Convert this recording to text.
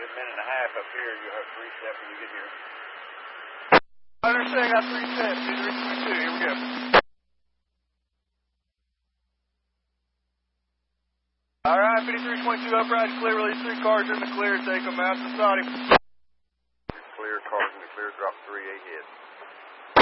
a minute and a half up here. You'll have 3 steps when you get here. I understand. I got 3 steps. 322. Here we go. All right, 5322 upright, clear, release 3 cars in the clear, take them out to Saudi. Clear, cars in the clear, drop 3 ahead.